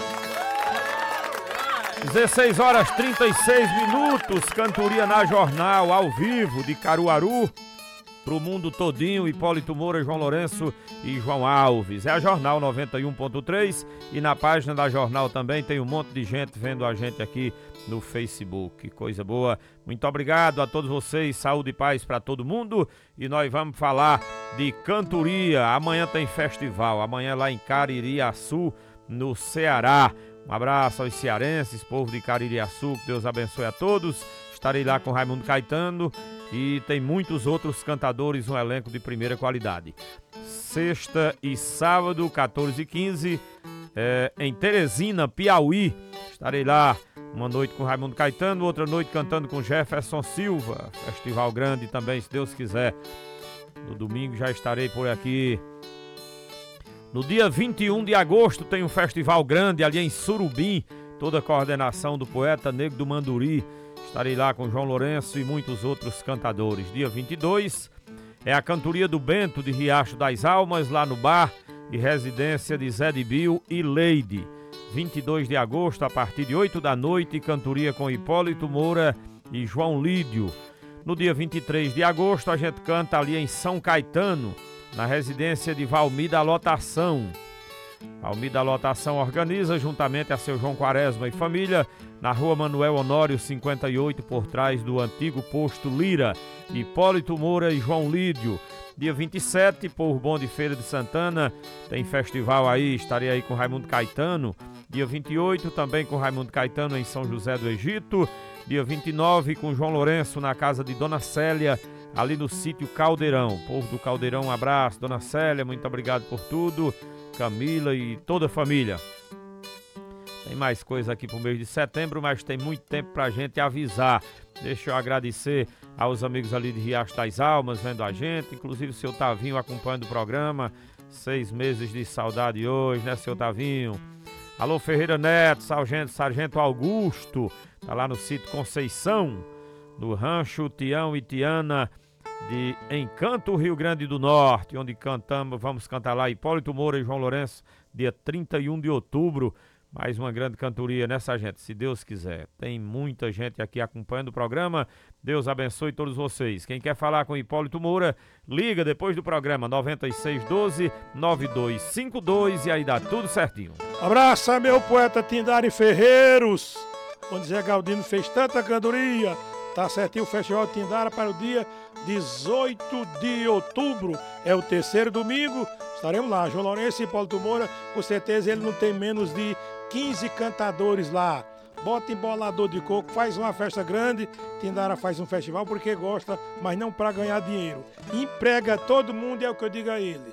16 horas 36 minutos, cantoria na Jornal, ao vivo, de Caruaru, pro mundo todinho, Hipólito Moura, João Lourenço e João Alves. É a Jornal 91.3 e na página da Jornal também tem um monte de gente vendo a gente aqui no Facebook. Coisa boa. Muito obrigado a todos vocês, saúde e paz para todo mundo. E nós vamos falar de cantoria. Amanhã tem festival, amanhã lá em Caririaçu, no Ceará. Um abraço aos cearenses, povo de Caririaçu, que Deus abençoe a todos. Estarei lá com Raimundo Caetano e tem muitos outros cantadores, um elenco de primeira qualidade. Sexta e sábado, 14h15, em Teresina, Piauí. Estarei lá uma noite com Raimundo Caetano, outra noite cantando com Jefferson Silva. Festival grande também, se Deus quiser. No domingo já estarei por aqui. No dia 21 de agosto tem um festival grande ali em Surubim, toda a coordenação do poeta Negro do Manduri. Estarei lá com João Lourenço e muitos outros cantadores. Dia 22 é a cantoria do Bento de Riacho das Almas, lá no bar e residência de Zé de Bio e Leide. 22 de agosto, a partir de 8 da noite, cantoria com Hipólito Moura e João Lídio. No dia 23 de agosto a gente canta ali em São Caetano, na residência de Valmir da Lotação. Valmir da Lotação organiza, juntamente a seu João Quaresma e família, na rua Manuel Honório 58, por trás do antigo posto Lira, Hipólito Moura e João Lídio. Dia 27, por Bom de Feira de Santana, tem festival aí, estarei aí com Raimundo Caetano. Dia 28, também com Raimundo Caetano em São José do Egito. Dia 29, com João Lourenço na casa de Dona Célia, ali no sítio Caldeirão. Povo do Caldeirão, um abraço. Dona Célia, muito obrigado por tudo. Camila e toda a família. Tem mais coisa aqui pro mês de setembro, mas tem muito tempo pra gente avisar. Deixa eu agradecer aos amigos ali de Riacho das Almas, vendo a gente. Inclusive o seu Tavinho acompanhando o programa. 6 meses de saudade hoje, né, seu Tavinho? Alô, Ferreira Neto, Sargento Augusto. Tá lá no sítio Conceição, no rancho Tião e Tiana de Encanto, Rio Grande do Norte, onde vamos cantar lá Hipólito Moura e João Lourenço, dia 31 de outubro. Mais uma grande cantoria, né, sargento? Se Deus quiser. Tem muita gente aqui acompanhando o programa. Deus abençoe todos vocês. Quem quer falar com Hipólito Moura, liga depois do programa 9612-9252 e aí dá tudo certinho. Abraço, meu poeta Tindari Ferreiros, onde Zé Galdino fez tanta cantoria. Tá certinho o Festival Tindara para o dia 18 de outubro. É o terceiro domingo. Estaremos lá. João Lourenço e Hipólito Moura, com certeza ele não tem menos de 15 cantadores lá. Bota embolador de coco, faz uma festa grande. Tindara faz um festival porque gosta, mas não para ganhar dinheiro. Emprega todo mundo, é o que eu digo a ele.